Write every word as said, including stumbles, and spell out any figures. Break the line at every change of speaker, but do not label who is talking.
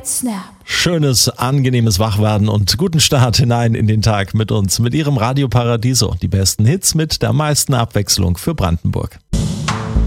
Snap.
Schönes, angenehmes Wachwerden und guten Start hinein in den Tag mit uns, mit Ihrem Radio Paradiso. Die besten Hits mit der meisten Abwechslung für Brandenburg.